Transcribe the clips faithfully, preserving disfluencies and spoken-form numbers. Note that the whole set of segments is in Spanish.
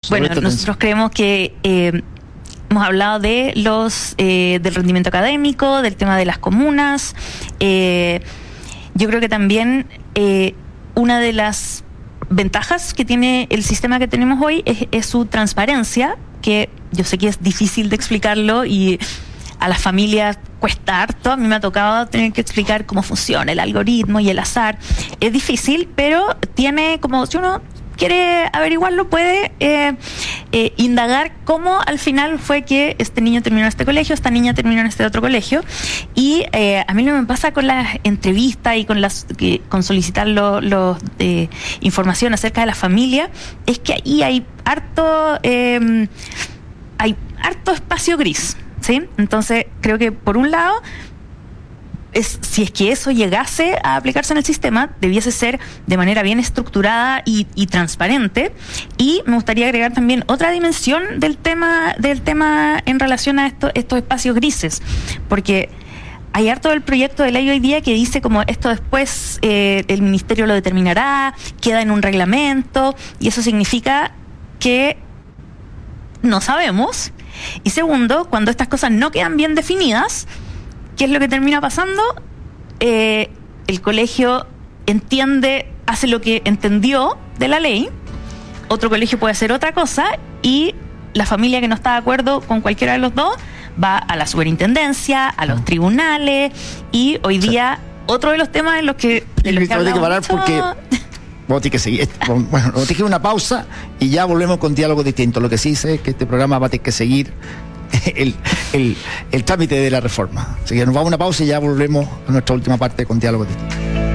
Bueno, nosotros creemos que eh, hemos hablado de los eh, del rendimiento académico, del tema de las comunas. Eh, yo creo que también eh, una de las ventajas que tiene el sistema que tenemos hoy es, es su transparencia, que yo sé que es difícil de explicarlo y a las familias cuesta harto. A mí me ha tocado tener que explicar cómo funciona el algoritmo y el azar. Es difícil, pero tiene como, si uno quiere averiguarlo, puede eh, eh, indagar cómo al final fue que este niño terminó en este colegio, esta niña terminó en este otro colegio. Y eh, a mí lo que me pasa con las entrevistas y con las que, con solicitar los lo, eh, información acerca de la familia, es que ahí hay harto eh, hay harto espacio gris, ¿sí? Entonces creo que por un lado, Es, si es que eso llegase a aplicarse en el sistema, debiese ser de manera bien estructurada y, y transparente. Y me gustaría agregar también otra dimensión del tema del tema en relación a esto, estos espacios grises, porque hay harto del proyecto de ley hoy día que dice como esto después eh, el ministerio lo determinará, queda en un reglamento, y eso significa que no sabemos. Y segundo, cuando estas cosas no quedan bien definidas, ¿qué es lo que termina pasando? Eh, el colegio entiende, hace lo que entendió de la ley, otro colegio puede hacer otra cosa, y la familia que no está de acuerdo con cualquiera de los dos va a la superintendencia, a los tribunales, y hoy día otro de los temas en los que... En los que vamos a que parar mucho... porque... Vamos a tener que seguir. Bueno, vamos a tener una pausa y ya volvemos con Diálogo Distinto. Lo que sí sé es que este programa va a tener que seguir El, el, el trámite de la reforma. Así que nos vamos a una pausa y ya volvemos a nuestra última parte con Diálogo Distinto.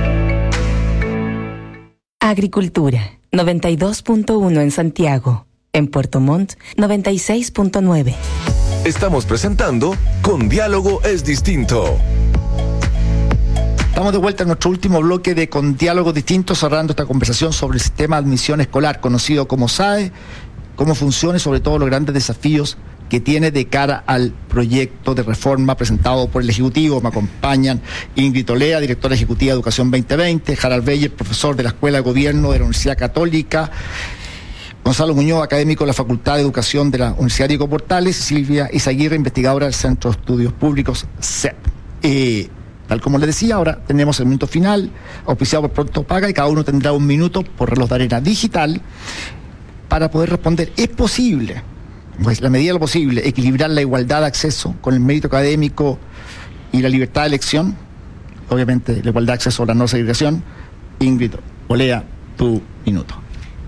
Agricultura, noventa y dos punto uno en Santiago. En Puerto Montt, noventa y seis punto nueve. Estamos presentando Con Diálogo es Distinto. Estamos de vuelta en nuestro último bloque de Con Diálogo Distinto, cerrando esta conversación sobre el sistema de admisión escolar, conocido como S A E, cómo funciona y sobre todo los grandes desafíos que tiene de cara al proyecto de reforma presentado por el Ejecutivo. Me acompañan Ingrid Olea, directora ejecutiva de Educación veinte veinte, Harald Beyer, profesor de la Escuela de Gobierno de la Universidad Católica, Gonzalo Muñoz, académico de la Facultad de Educación de la Universidad Diego Portales, y Silvia Izaguirre, investigadora del Centro de Estudios Públicos, C E P. Eh, tal como les decía, ahora tenemos el minuto final, auspiciado por Pronto Paga, y cada uno tendrá un minuto por reloj de arena digital para poder responder. ¿Es posible, pues la medida de lo posible, equilibrar la igualdad de acceso con el mérito académico y la libertad de elección? Obviamente la igualdad de acceso a la no segregación. Ingrid Olea, tu minuto.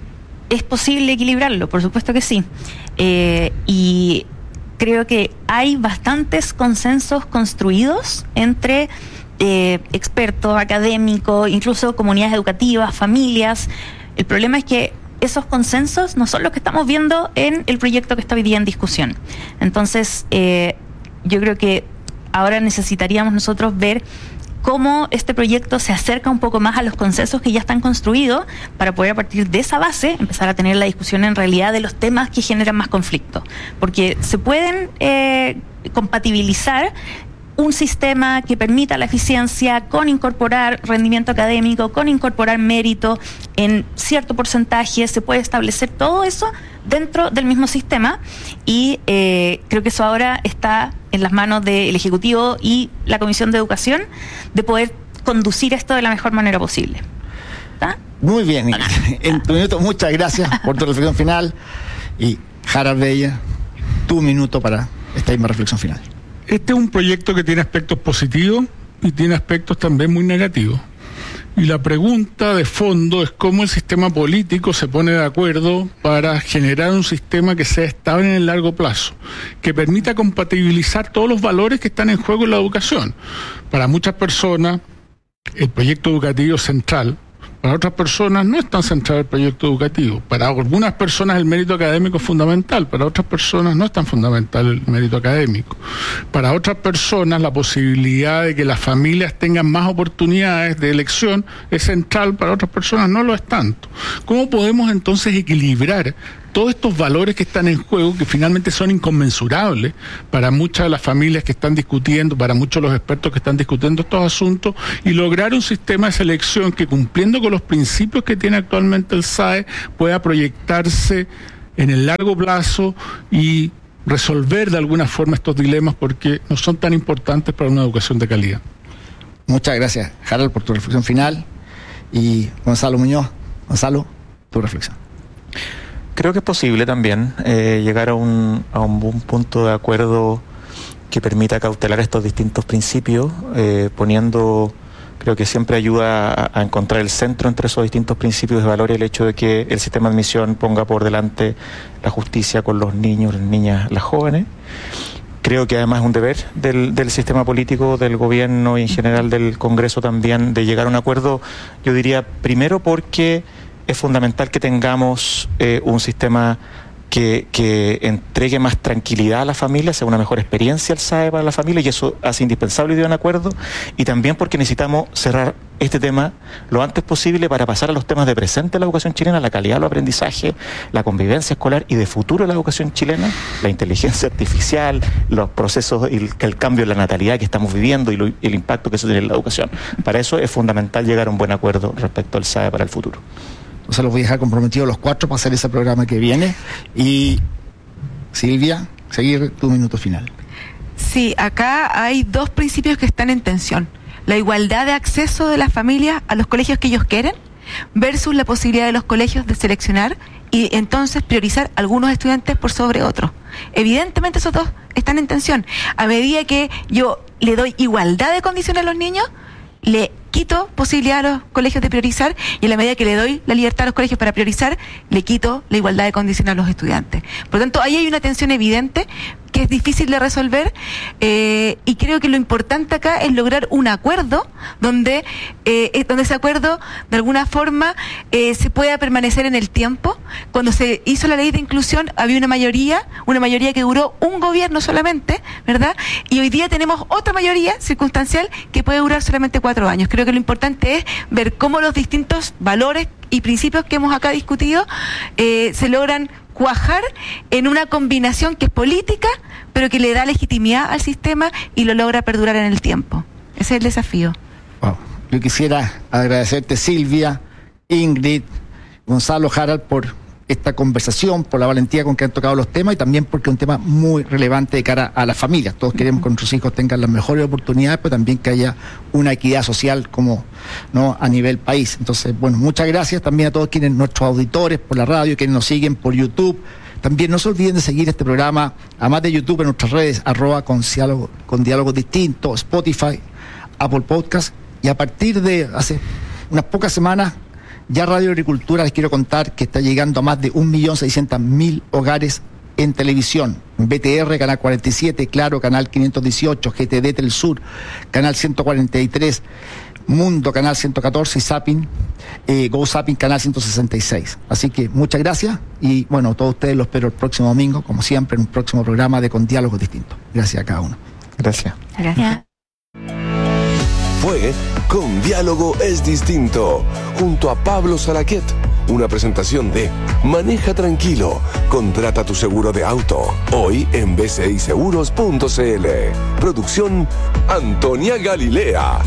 ¿Es posible equilibrarlo? Por supuesto que sí. Eh, y creo que hay bastantes consensos construidos entre eh, expertos, académicos, incluso comunidades educativas, familias. El problema es que esos consensos no son los que estamos viendo en el proyecto que está hoy día en discusión. Entonces, eh, yo creo que ahora necesitaríamos nosotros ver cómo este proyecto se acerca un poco más a los consensos que ya están construidos, para poder a partir de esa base empezar a tener la discusión en realidad de los temas que generan más conflicto. Porque se pueden eh, compatibilizar un sistema que permita la eficiencia con incorporar rendimiento académico, con incorporar mérito en cierto porcentaje. Se puede establecer todo eso dentro del mismo sistema, y eh, creo que eso ahora está en las manos del Ejecutivo y la Comisión de Educación de poder conducir esto de la mejor manera posible. ¿Está? Muy bien, en tu minuto, muchas gracias por tu reflexión final, y Harald Beyer, tu minuto para esta misma reflexión final. Este es un proyecto que tiene aspectos positivos y tiene aspectos también muy negativos. Y la pregunta de fondo es cómo el sistema político se pone de acuerdo para generar un sistema que sea estable en el largo plazo, que permita compatibilizar todos los valores que están en juego en la educación. Para muchas personas, el proyecto educativo es central. Para otras personas no es tan central el proyecto educativo. Para algunas personas el mérito académico es fundamental, para otras personas no es tan fundamental el mérito académico. Para otras personas la posibilidad de que las familias tengan más oportunidades de elección es central, para otras personas no lo es tanto. ¿Cómo podemos entonces equilibrar todos estos valores que están en juego, que finalmente son inconmensurables para muchas de las familias que están discutiendo, para muchos de los expertos que están discutiendo estos asuntos, y lograr un sistema de selección que, cumpliendo con los principios que tiene actualmente el S A E, pueda proyectarse en el largo plazo y resolver de alguna forma estos dilemas porque no son tan importantes para una educación de calidad. Muchas gracias, Harold, por tu reflexión final. Y Gonzalo Muñoz, Gonzalo, tu reflexión. Creo que es posible también eh, llegar a un, a un buen punto de acuerdo que permita cautelar estos distintos principios, eh, poniendo, creo que siempre ayuda a, a encontrar el centro entre esos distintos principios de valor y el hecho de que el sistema de admisión ponga por delante la justicia con los niños, las niñas, las jóvenes. Creo que además es un deber del, del sistema político, del gobierno y en general del Congreso también de llegar a un acuerdo, yo diría, primero porque es fundamental que tengamos eh, un sistema que, que entregue más tranquilidad a la familia, sea una mejor experiencia el S A E para la familia, y eso hace indispensable llegar a un acuerdo, y también porque necesitamos cerrar este tema lo antes posible para pasar a los temas de presente de la educación chilena, la calidad del aprendizaje, la convivencia escolar y de futuro de la educación chilena, la inteligencia artificial, los procesos, el, el cambio en la natalidad que estamos viviendo y lo, el impacto que eso tiene en la educación. Para eso es fundamental llegar a un buen acuerdo respecto al S A E para el futuro. O sea, los voy a dejar comprometidos los cuatro para hacer ese programa que viene. Y Silvia, seguir tu minuto final. Sí, acá hay dos principios que están en tensión. La igualdad de acceso de las familias a los colegios que ellos quieren versus la posibilidad de los colegios de seleccionar y entonces priorizar algunos estudiantes por sobre otros. Evidentemente esos dos están en tensión. A medida que yo le doy igualdad de condiciones a los niños, le quito posibilidad a los colegios de priorizar, y en la medida que le doy la libertad a los colegios para priorizar, le quito la igualdad de condiciones a los estudiantes. Por lo tanto, ahí hay una tensión evidente que es difícil de resolver, eh, y creo que lo importante acá es lograr un acuerdo donde, eh, donde ese acuerdo de alguna forma eh, se pueda permanecer en el tiempo. Cuando se hizo la ley de inclusión había una mayoría, una mayoría que duró un gobierno solamente, ¿verdad? Y hoy día tenemos otra mayoría circunstancial que puede durar solamente cuatro años. Creo que lo importante es ver cómo los distintos valores y principios que hemos acá discutido eh, se logran cuajar en una combinación que es política, pero que le da legitimidad al sistema y lo logra perdurar en el tiempo. Ese es el desafío. Wow. Yo quisiera agradecerte, Silvia, Ingrid, Gonzalo, Harold, por esta conversación, por la valentía con que han tocado los temas y también porque es un tema muy relevante de cara a las familias. Todos queremos que nuestros hijos tengan las mejores oportunidades, pero también que haya una equidad social como no a nivel país. Entonces, bueno, muchas gracias también a todos quienes, nuestros auditores por la radio, quienes nos siguen por YouTube. También no se olviden de seguir este programa, además de YouTube, en nuestras redes, arroba con diálogo, con diálogo distinto, Spotify, Apple Podcast, y a partir de hace unas pocas semanas, ya Radio Agricultura, les quiero contar que está llegando a más de un millón seiscientos mil hogares en televisión. B T R, Canal cuarenta y siete, Claro, Canal quinientos dieciocho, G T D, Telsur, Canal ciento cuarenta y tres, Mundo, Canal ciento catorce y Zapping, eh, Go Zapping, Canal ciento sesenta y seis. Así que muchas gracias y bueno, todos ustedes los espero el próximo domingo, como siempre, en un próximo programa de Con Diálogos Distintos. Gracias a cada uno. Gracias. Gracias. Fue Con Diálogo es Distinto, junto a Pablo Salaquet. Una presentación de Maneja Tranquilo, contrata tu seguro de auto. Hoy en b c i seguros punto c l. Producción Antonia Galilea.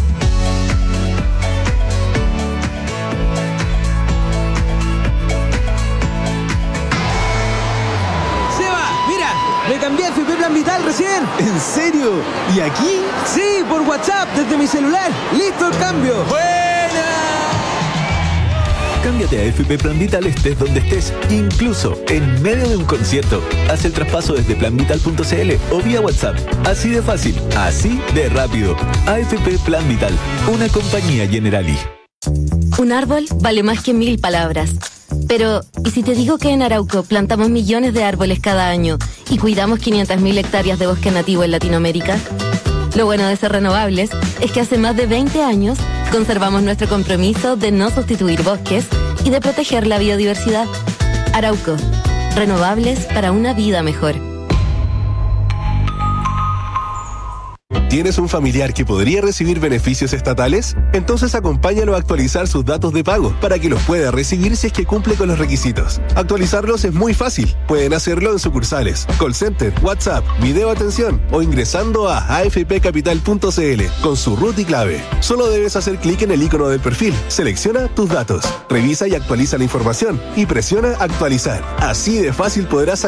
Me cambié a F P Plan Vital recién. ¿En serio? ¿Y aquí? Sí, por WhatsApp, desde mi celular. ¡Listo el cambio! ¡Buena! Cámbiate a F P Plan Vital estés donde estés, incluso en medio de un concierto. Haz el traspaso desde plan vital punto c l o vía WhatsApp. Así de fácil, así de rápido. A F P Plan Vital, una compañía Generali. Un árbol vale más que mil palabras. Pero, ¿y si te digo que en Arauco plantamos millones de árboles cada año y cuidamos quinientas mil hectáreas de bosque nativo en Latinoamérica? Lo bueno de ser renovables es que hace más de veinte años conservamos nuestro compromiso de no sustituir bosques y de proteger la biodiversidad. Arauco, renovables para una vida mejor. ¿Tienes un familiar que podría recibir beneficios estatales? Entonces acompáñalo a actualizar sus datos de pago para que los pueda recibir si es que cumple con los requisitos. Actualizarlos es muy fácil. Pueden hacerlo en sucursales, call center, WhatsApp, video atención o ingresando a a f p capital punto c l con su root y clave. Solo debes hacer clic en el icono del perfil, selecciona tus datos, revisa y actualiza la información y presiona actualizar. Así de fácil podrás